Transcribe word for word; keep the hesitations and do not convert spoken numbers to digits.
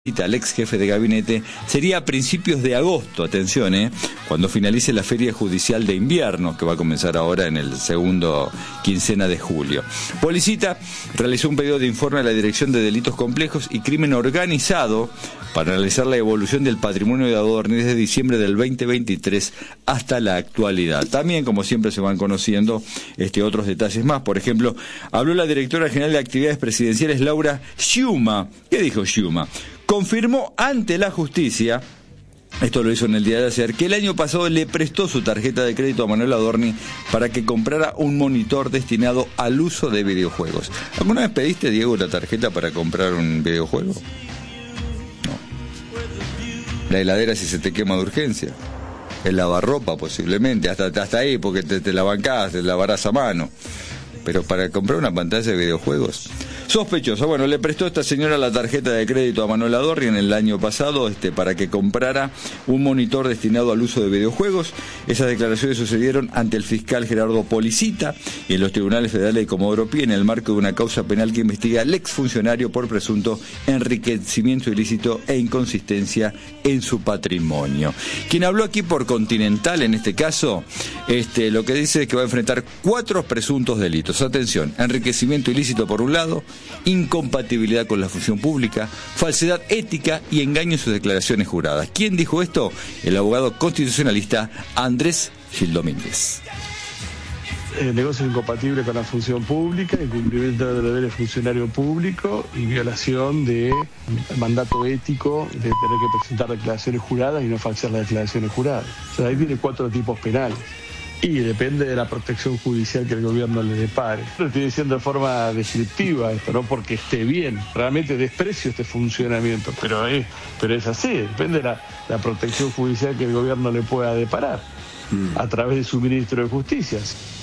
al ex jefe de gabinete sería a principios de agosto, atención, eh, cuando finalice la feria judicial de invierno, que va a comenzar ahora en el segundo quincena de julio. Policita realizó un pedido de informe a la Dirección de Delitos Complejos y Crimen Organizado para analizar la evolución del patrimonio de Adorni desde diciembre del veinte veintitrés hasta la actualidad. También, como siempre, se van conociendo este, otros detalles más. Por ejemplo, habló la directora general de Actividades Presidenciales, Laura Sciuma. ¿Qué dijo Sciuma? Confirmó ante la justicia, esto lo hizo en el día de ayer, que el año pasado le prestó su tarjeta de crédito a Manuel Adorni para que comprara un monitor destinado al uso de videojuegos. ¿Alguna vez pediste, Diego, la tarjeta para comprar un videojuego? No. La heladera si se te quema de urgencia. El lavarropa posiblemente, hasta, hasta ahí, porque te, te la bancás, te lavarás a mano. Pero para comprar una pantalla de videojuegos... Sospechoso. Bueno, le prestó esta señora la tarjeta de crédito a Manuel Adorni en el año pasado este, para que comprara un monitor destinado al uso de videojuegos. Esas declaraciones sucedieron ante el fiscal Gerardo Policita y en los tribunales federales de Comodoro Pi en el marco de una causa penal que investiga al exfuncionario por presunto enriquecimiento ilícito e inconsistencia en su patrimonio. Quien habló aquí por Continental, en este caso, este, lo que dice es que va a enfrentar cuatro presuntos delitos. Atención, enriquecimiento ilícito por un lado, incompatibilidad con la función pública, falsedad ética y engaño en sus declaraciones juradas. ¿Quién dijo esto? El abogado constitucionalista Andrés Gil Domínguez. El negocio es incompatible con la función pública, incumplimiento de los deberes de funcionario público y violación del mandato ético de tener que presentar declaraciones juradas y no falsear las declaraciones juradas. O sea, ahí tiene cuatro tipos penales. Y depende de la protección judicial que el gobierno le depare. Lo estoy diciendo de forma descriptiva esto, no porque esté bien. Realmente desprecio este funcionamiento, pero es, pero es así. Depende de la, la protección judicial que el gobierno le pueda deparar mm. a través de su ministro de Justicia.